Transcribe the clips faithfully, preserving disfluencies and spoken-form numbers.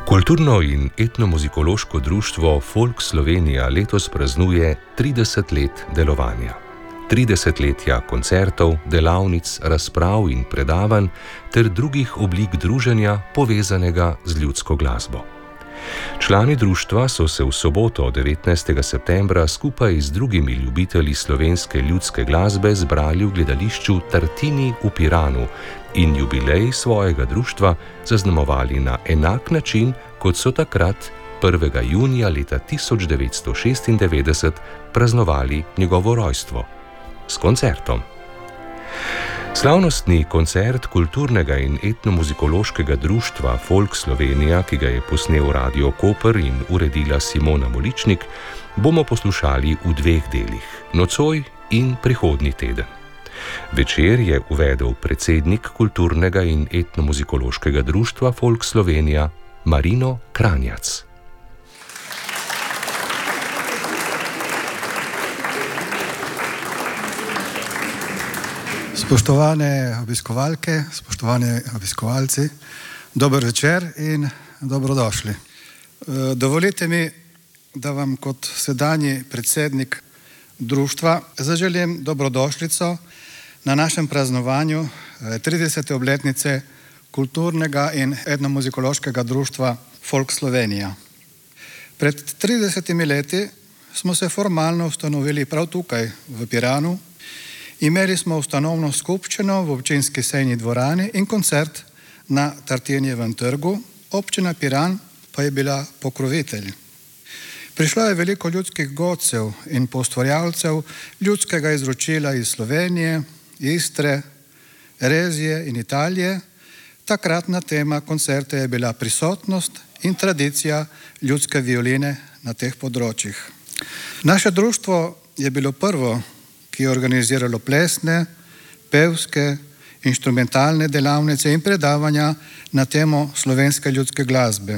Kulturno in etnomuzikološko društvo Folk Slovenija letos praznuje trideset let delovanja. trideset letja koncertov, delavnic, razprav in predavanj ter drugih oblik druženja povezanega z ljudsko glasbo. Člani društva so se v soboto devetnajstega septembra skupaj z drugimi ljubitelji slovenske ljudske glasbe zbrali v gledališču Tartini v Piranu in jubilej svojega društva zaznamovali na enak način, kot so takrat prvega junija leta tisoč devetsto šestindevetdeset praznovali njegovo rojstvo s koncertom. Slavnostni koncert kulturnega in etnomuzikološkega društva Folk Slovenija, ki ga je posnel Radio Koper in uredila Simona Moličnik, bomo poslušali v dveh delih, nocoj in prihodnji teden. Večer je uvedel predsednik kulturnega in etnomuzikološkega društva Folk Slovenija Marino Kranjac. Spoštovane obiskovalke, spoštovani obiskovalci, dober večer in dobrodošli. Dovolite mi, da vam kot sedanji predsednik društva zaželim dobrodošlico na našem praznovanju tridesete obletnice kulturnega in etnomuzikološkega društva Folk Slovenija. Pred tridesetimi leti smo se formalno ustanovili prav tukaj v Piranu. Imeli smo ustanovno skupščino v občinski sejni dvorani in koncert na Tartinijevem trgu, občina Piran pa je bila pokrovitelj. Prišlo je veliko ljudskih godcev in poustvarjalcev ljudskega izročila iz Slovenije, Istre, Rezije in Italije. Takratna tema koncerta je bila prisotnost in tradicija ljudske violine na teh področjih. Naše društvo je bilo prvo, ki je organiziralo plesne, pevske, inštrumentalne delavnice in predavanja na temo slovenske ljudske glasbe.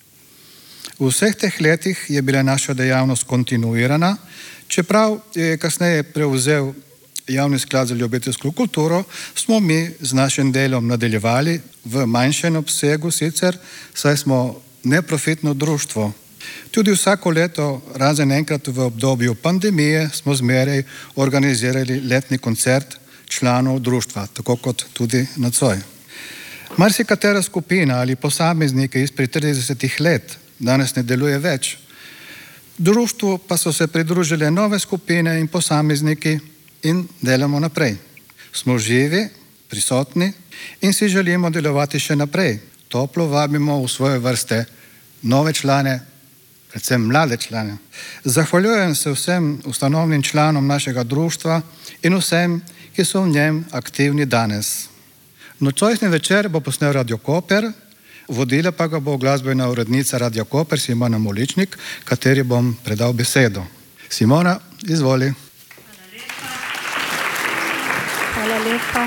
V vseh teh letih je bila naša dejavnost kontinuirana, čeprav je kasneje prevzel Javni sklad za ljubiteljsko kulturo, smo mi z našim delom nadaljevali v manjšem obsegu sicer, saj smo neprofitno društvo. Tudi vsako leto, razen enkrat v obdobju pandemije, smo zmeraj organizirali letni koncert članov društva, tako kot tudi nocoj. Marsikatera skupina ali posamezniki izpred tridesetih let danes ne deluje več. Društvu pa so se pridružile nove skupine in posamezniki in delamo naprej. Smo živi, prisotni in si želimo delovati še naprej. Toplo vabimo v svoje vrste nove člane, predvsem mlade člane. Zahvaljujem se vsem ustanovnim članom našega društva in vsem, ki so v njem aktivni danes. Nocojšnji večer bo posnel Radio Koper, vodila pa ga bo glasbena urednica Radio Koper Simona Moličnik, kateri bom predal besedo. Simona, izvoli. Hvala lepa.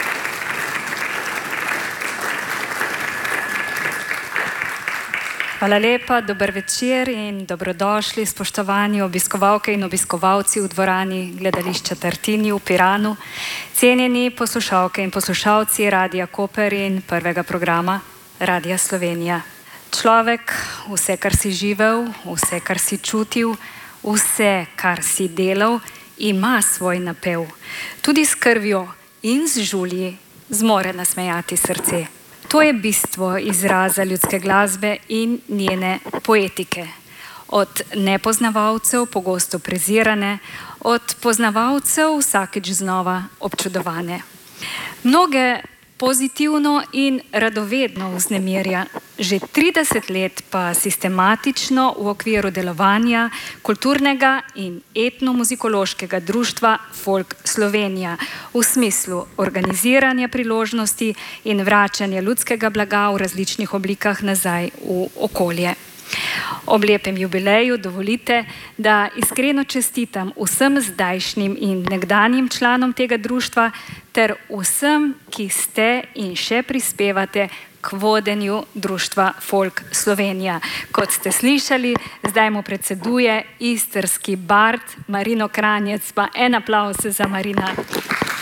Hvala lepa, dober večer in dobrodošli, spoštovani obiskovalke in obiskovalci v dvorani gledališča Tartini v Piranu, cenjeni poslušalke in poslušalci Radia Koper in prvega programa Radia Slovenija. Človek, vse, kar si živel, vse, kar si čutil, vse, kar si delal, ima svoj napev. Tudi s krvjo in z žulji zmore nasmejati srce. To je bistvo izraza ljudske glasbe in njene poetike. Od nepoznavalcev pogosto prezirane, od poznavalcev vsakič znova občudovane. Mnoge pozitivno in radovedno vznemirja, že trideset let pa sistematično v okviru delovanja kulturnega in etnomuzikološkega društva Folk Slovenija v smislu organiziranja priložnosti in vračanja ljudskega blaga v različnih oblikah nazaj v okolje. Ob lepem jubileju dovolite, da iskreno čestitam vsem zdajšnjim in nekdanjim članom tega društva ter vsem, ki ste in še prispevate k vodenju društva Folk Slovenija. Kot ste slišali, zdaj mu predseduje istrski bard Marino Kranjac, pa en aplavz za Marina.